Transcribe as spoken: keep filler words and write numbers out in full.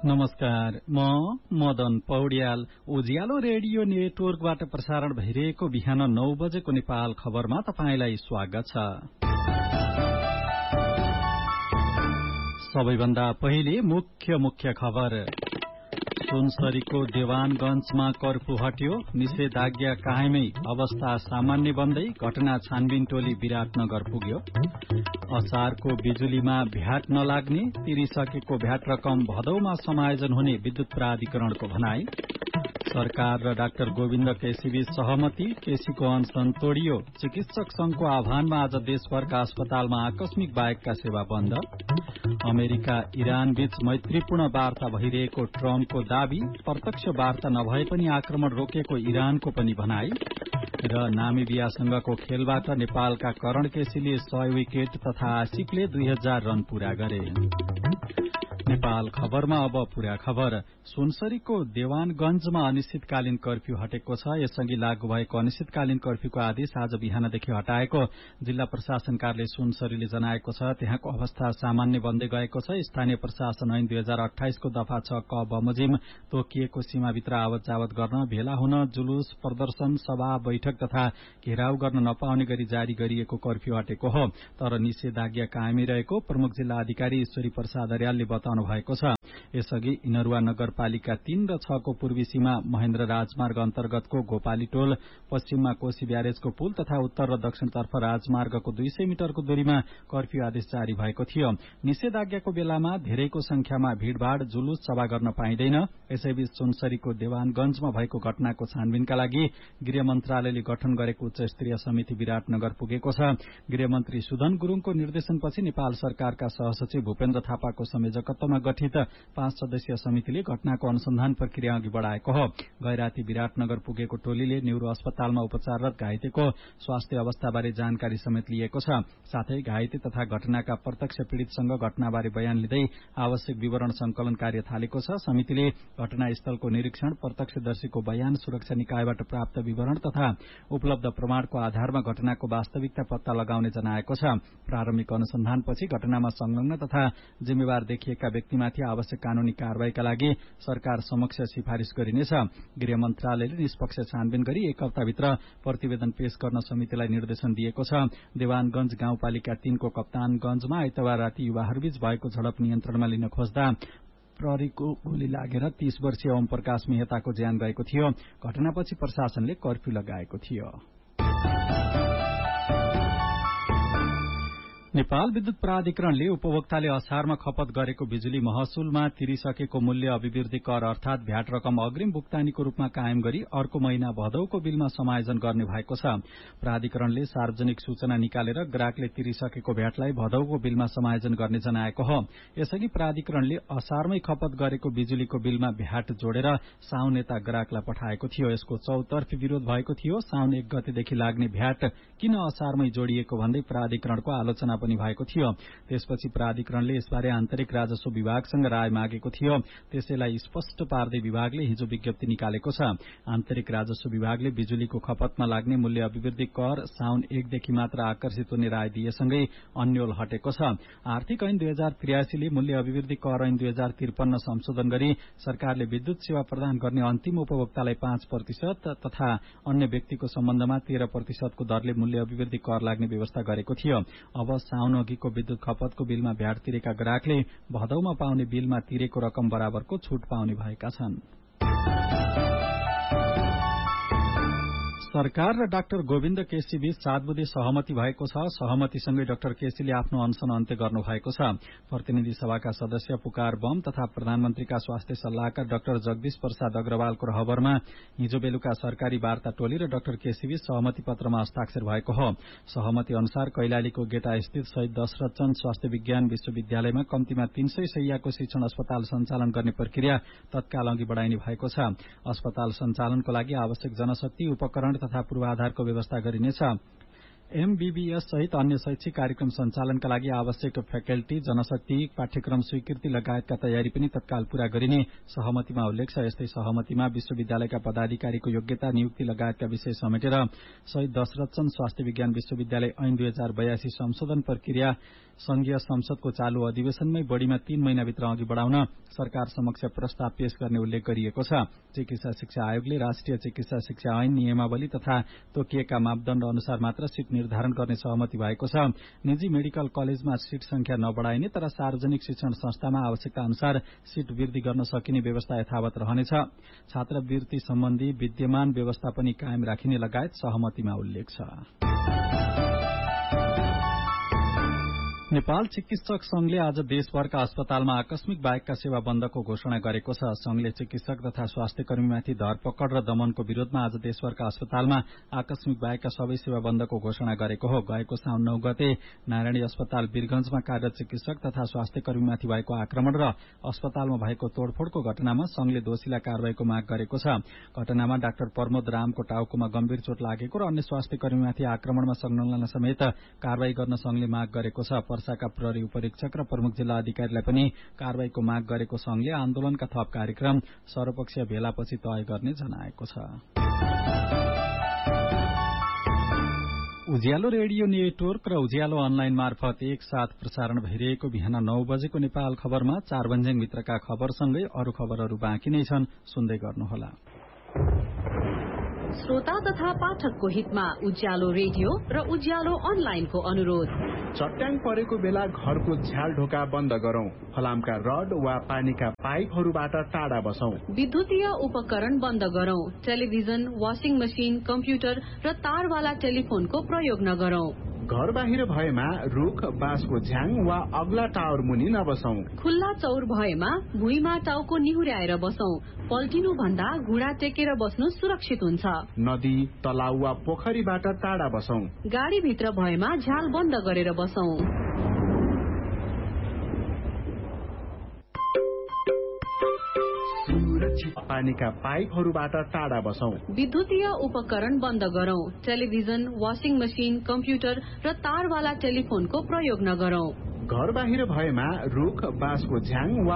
नमस्कार, म मदन पौड्याल। उज्यालो रेडियो नेटवर्कबाट प्रसारण भइरहेको बिहान नौ बजेको नेपाल खबरमा तपाईंलाई स्वागत छ। सबैभन्दा पहिले मुख्य मुख्य खबर। सुनसरीको देवानगंजमा कर्फ्यू हट्यो, निषेधाज्ञा कायमै, अवस्था सामान्य बन्दै घटना छानबिन टोली विराटनगर पुग्यो। असारको बिजुलीमा भ्याट नलाग्ने, तिरिसकेको भ्याट रकम भदौमा समायोजन हुने विद्युत प्राधिकरणको भनाई। सरकार र डाक्टर गोविन्द केसीबीच सहमति, केसीको अनशन तोडियो। चिकित्सक संघको आह्वानमा आज देशभरका अस्पतालमा आकस्मिक बाहेकका सेवा बन्द। अमेरिका इरान बीच मैत्रीपूर्ण वार्ता भइरहेको ट्रम्पको दावी, प्रत्यक्ष वार्ता नभए पनि आक्रमण रोकेको इरानको पनि भनाई। र नामिबियासँगको खेलबाट नेपालका करण केसीले सय विकेट तथा आसिफले दुई हजार रन पूरा गरे। नेपाल खबरमा अब पूरा खबर। सुनसरीको देवानगंजमा अनिश्चितकालीन कर्फ्यू हटेको छ। यसअघि लागू भएको अनिश्चितकालीन कर्फ्यूको आदेश आज बिहानदेखि हटाएको जिल्ला प्रशासन कार्यालय सुनसरीले जनाएको छ। त्यहाँको अवस्था सामान्य बन्दै गएको छ। स्थानीय प्रशासन ऐन दुई हजार अठाइसको दफा छ क बमोजिम तोकिएको सीमाभित्र आवत जावत गर्न, भेला हुन, जुलूस, प्रदर्शन, सभा, बैठक तथा घेराउ गर्न नपाउने गरी जारी गरिएको कर्फ्यू हटेको हो। तर निषेधाज्ञा कायमै रहेको प्रमुख जिल्ला अधिकारी ईश्वरी प्रसाद अर्यालले बताउनु भएको छ। यसअघि इनरुवा नगरपालिका तीन र छ को पूर्वी सीमा महेन्द्र राजमार्ग अन्तर्गतको गोपाली टोल, पश्चिममा कोशी ब्यारेजको पुल तथा उत्तर र दक्षिणतर्फ राजमार्गको दुई सय मिटरको दूरीमा कर्फ्यू आदेश जारी भएको थियो। निषेधाज्ञाको बेलामा धेरैको संख्यामा भीड़भाड़, जुलूस, सभा गर्न पाइँदैन। यसैबीच सुनसरीको देवानगंजमा भएको घटनाको छानबिनका लागि गृह मन्त्रालयले गठन गरेको उच्च स्तरीय समिति विराटनगर पुगेको छ। गृहमन्त्री सुदन गुरूङको निर्देशनपछि नेपाल सरकारका सहसचिव भूपेन्द्र थापाको संयोजकत्वमा गठित पाँच सदस्यीय समितिले घटनाको अनुसन्धान प्रक्रिया अघि बढ़ाएको हो। गैराती विराटनगर पुगेको टोलीले न्यूरो अस्पतालमा उपचाररत घाइतेको स्वास्थ्य अवस्थाबारे जानकारी समेत लिएको छ। साथै घाइते तथा घटनाका प्रत्यक्ष पीड़ितसँग घटनाबारे बयान लिँदै आवश्यक विवरण संकलन कार्य थालेको छ। समितिले घटनास्थलको निरीक्षण, प्रत्यक्षदर्शीको बयान, सुरक्षा निकायबाट प्राप्त विवरण तथा उपलब्ध प्रमाणको आधारमा घटनाको वास्तविकता पत्ता लगाउने जनाएको छ। प्रारम्भिक अनुसन्धानपछि घटनामा संलग्न तथा जिम्मेवार देखिएका व्यक्तिमाथि आवश्यक कानूनी कारवाहीका लागि सरकार समक्ष सिफारिश गरिनेछ। गृह मन्त्रालयले निष्पक्ष छानबिन गरी एक हप्ताभित्र प्रतिवेदन पेश गर्न समितिलाई निर्देशन दिएको छ। देवानगंज गाउँपालिका तीन को कप्तानगंजमा आइतबार राति युवाहरूबीच भएको झडप नियन्त्रणमा लिन खोज्दा प्रहरीको गोली लागेर तीस वर्षीय ओम प्रकाश मेहताको ज्यान गएको थियो। घटनापछि प्रशासनले कर्फ्यू लगाएको थियो। नेपाल विद्युत प्राधिकरणले उपभोक्ताले असारमा खपत गरेको बिजुली महसुलमा तिरिसकेको मूल्य अभिवृद्धि कर अर्थात भ्याट रकम अग्रिम भुक्तानीको रूपमा कायम गरी अर्को महिना भदौको बिलमा समायोजन गर्ने भएको छ। प्राधिकरणले सार्वजनिक सूचना निकालेर ग्राहकले तिरिसकेको भ्याटलाई भदौको बिलमा समायोजन गर्ने जनाएको हो। यसअघि प्राधिकरणले असारमै खपत गरेको बिजुलीको बिलमा भ्याट जोडेर साउन यता ग्राहकलाई पठाएको थियो। यसको चौतर्फी विरोध भएको थियो। साउन एक गतेदेखि लाग्ने भ्याट किन असारमै जोडिएको भन्दै प्राधिकरणको आलोचना पनि भएको थियो। त्यसपछि प्राधिकरणले यसबारे आन्तरिक राजस्व विभागसँग राय मागेको थियो। त्यसैलाई स्पष्ट पार्दै विभागले हिजो विज्ञप्ति निकालेको छ। आन्तरिक राजस्व विभागले बिजुलीको खपतमा लाग्ने मूल्य अभिवृद्धि कर साउन एकदेखि मात्र आकर्षित हुने राय दिएसँगै अन्यल हटेको छ। आर्थिक ऐन दुई हजार त्रियासीले मूल्य अभिवृद्धि कर ऐन दुई हजार त्रिपन्न संशोधन गरी सरकारले विद्युत सेवा प्रदान गर्ने अन्तिम उपभोक्तालाई पाँच प्रतिशत तथा अन्य व्यक्तिको सम्बन्धमा तेह्र प्रतिशतको दरले मूल्य अभिवृद्धि कर लाग्ने व्यवस्था गरेको थियो। अब साउन अघिको विद्युत खपतको बिलमा भ्याट तिरेका ग्राहकले भदौमा पाउने बिलमा तिरेको रकम बराबरको छूट पाउने भएका छन्। सरकार र डाक्टर गोविन्द केसीबीच सात बुँदे सहमति भएको छ। सहमतिसँगै डाक्टर केसीले आफ्नो अनशन अन्त्य गर्नु भएको छ। प्रतिनिधि सभाका सदस्य पुकार बम तथा प्रधानमन्त्रीका स्वास्थ्य सल्लाहकार डाक्टर जगदीश प्रसाद अग्रवालको रहबरमा हिजो बेलुका सरकारी वार्ता टोली र डाक्टर केसीबीच सहमति पत्रमा हस्ताक्षर भएको हो। सहमति अनुसार कैलालीको गेटा स्थित शहीद दशरथ चन्द स्वास्थ्य विज्ञान विश्वविद्यालयमा कम्तीमा तीन सय शैय्याको शिक्षण अस्पताल सञ्चालन गर्ने प्रक्रिया तत्काल अघि बढ़ाइने भएको छ। अस्पताल सञ्चालनको लागि आवश्यक जनशक्ति, उपकरण तथा पूर्वाधारको व्यवस्था गरिनेछ। एमबीबीएस सहित अन्य शैक्षिक कार्यक्रम सञ्चालनका लागि आवश्यक फ्याकल्टी, जनशक्ति, पाठ्यक्रम स्वीकृति लगायतका तयारी पनि तत्काल पूरा गरिने सहमतिमा उल्लेख छ। यस्तै सहमतिमा विश्वविद्यालयका पदाधिकारीको योग्यता, नियुक्ति लगायतका विषय समेटेर शहीद दशरथचन्द्र स्वास्थ्य विज्ञान विश्वविद्यालय ऐन दुई हजार बयासी संशोधन प्रक्रिया संघीय संसदको चालू अधिवेशनमै बढ़ीमा तीन महिनाभित्र अघि बढ़ाउन सरकार समक्ष प्रस्ताव पेश गर्ने उल्लेख गरिएको छ। चिकित्सा शिक्षा आयोगले राष्ट्रिय चिकित्सा शिक्षा ऐन नियमावली तथा तोकिएका मापदण्ड अनुसार मात्र सीट निर्धारण गर्ने सहमति भएको छ। निजी मेडिकल कलेजमा सीट संख्या नबढ़ाइने तर सार्वजनिक शिक्षण संस्थामा आवश्यकता अनुसार सीट वृद्धि गर्न सकिने व्यवस्था यथावत रहनेछ। छात्रवृत्ति सम्बन्धी विद्यमान व्यवस्था पनि कायम राखिने लगायत सहमतिमा उल्लेख छ। नेपाल चिकित्सक संघले आज देशभरका अस्पतालमा आकस्मिक बाहेकका सेवा बन्दको घोषणा गरेको छ। संघले चिकित्सक तथा स्वास्थ्य कर्मीमाथि धरपकड र दमनको विरोधमा आज देशभरका अस्पतालमा आकस्मिक बाहेकका सबै सेवा बन्दको घोषणा गरेको हो। गएको साउन नौ गते नारायणी अस्पताल वीरगंजमा कार्यरत चिकित्सक तथा स्वास्थ्य कर्मीमाथि भएको आक्रमण र अस्पतालमा भएको तोडफोडको घटनामा संघले दोषीलाई कारवाहीको माग गरेको छ। घटनामा डाक्टर प्रमोद रामको टाउकोमा गम्भीर चोट लागेको र अन्य स्वास्थ्य कर्मीमाथि आक्रमणमा संलग्नलाई समेत कारवाही गर्न संघले माग गरेको छ। पर्साका प्रहरी उपरीक्षक र प्रमुख जिल्ला अधिकारीलाई पनि कारवाहीको माग गरेको संघले आन्दोलनका थप कार्यक्रम सर्वपक्षीय भेलापछि तय गर्ने जनाएको छ। उज्यालो रेडियो नेटवर्क र उज्यालो अनलाइन मार्फत एक साथ प्रसारण भइरहेको बिहान नौ बजेको नेपाल खबरमा चार बन्ज्याङभित्रका खबरसँगै अरू खबरहरू बाँकी नै छन्, सुन्दै गर्नुहोला। श्रोता तथा पाठकको हितमा उज्यालो रेडियो र उज्यालो अनलाइनको अनुरोध। चट्याङ परेको बेला घरको झ्याल ढोका बन्द गरौं। फलामका रड वा पानीका पाइपहरूबाट टाढा बसौं। विद्युतीय उपकरण बन्द गरौं। टेलिभिजन, वाशिङ मशिन, कम्प्युटर र तारवाला टेलिफोनको प्रयोग नगरौं। घर बाहिर भएमा रुख, बाँसको झ्याङ वा अग्ला टावर मुनि नबसौं। खुल्ला चौर भएमा भुइँमा टाउको निहुर्याएर बसौं। पल्टिनु भन्दा घुँडा टेकेर बस्नु सुरक्षित हुन्छ। नदी, तलाउ वा पोखरीबाट टाढा बसौं। गाडी भित्र भएमा झ्याल बन्द गरेर बसौं। पानीका पाइपहरूबाट टाढा बसौं। विद्युतीय उपकरण बन्द गरौं। टेलिभिजन, वाशिङ मशिन, कम्प्युटर र तारवाला टेलिफोनको प्रयोग नगरौं। घर बाहिर भएमा रुख, बाँसको झ्याङ वा